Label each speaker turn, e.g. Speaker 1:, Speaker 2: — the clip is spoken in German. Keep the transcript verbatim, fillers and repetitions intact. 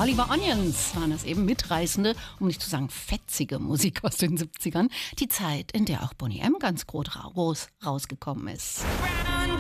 Speaker 1: Oliver Onions waren das eben, mitreißende, um nicht zu sagen fetzige Musik aus den siebzigern. Die Zeit, in der auch Boney M. ganz groß rausgekommen ist.